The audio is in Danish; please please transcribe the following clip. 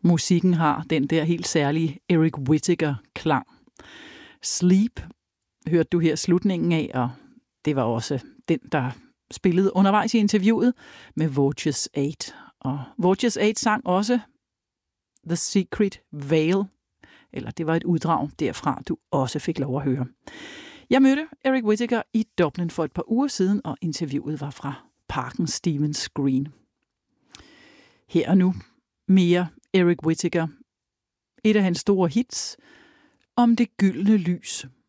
Musikken har den der helt særlige Eric Whitacre-klang. Sleep hørte du her slutningen af, og det var også den, der spillede undervejs i interviewet med Voices 8. Og Voices 8 sang også The Secret Veil, eller det var et uddrag derfra, du også fik lov at høre. Jeg mødte Eric Whitacre i Dublin for et par uger siden, og interviewet var fra Parken Stevens Green. Her og nu mere Eric Whitacre. Et af hans store hits, Om det gyldne lys.